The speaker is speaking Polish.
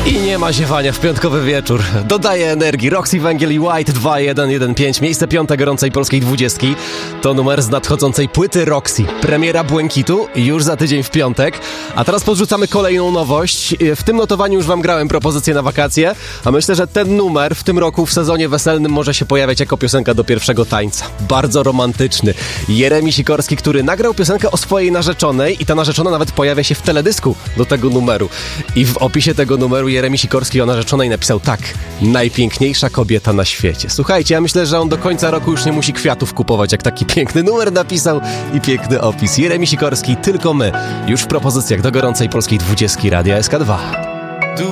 I nie ma ziewania w piątkowy wieczór. Dodaje energii. Roxy Węgiel i White 2115. Miejsce 5 gorącej polskiej 20. To numer z nadchodzącej płyty Roxy. Premiera Błękitu już za tydzień w piątek. A teraz podrzucamy kolejną nowość. W tym notowaniu już wam grałem propozycję na wakacje, a myślę, że ten numer w tym roku w sezonie weselnym może się pojawiać jako piosenka do pierwszego tańca. Bardzo romantyczny. Jeremi Sikorski, który nagrał piosenkę o swojej narzeczonej i ta narzeczona nawet pojawia się w teledysku do tego numeru. I w opisie tego numeru Jeremi Sikorski o narzeczonej napisał tak: najpiękniejsza kobieta na świecie. Słuchajcie, ja myślę, że on do końca roku już nie musi kwiatów kupować, jak taki piękny numer napisał i piękny opis. Jeremi Sikorski, Tylko my. Już w propozycjach do gorącej polskiej 20 Radia SK2.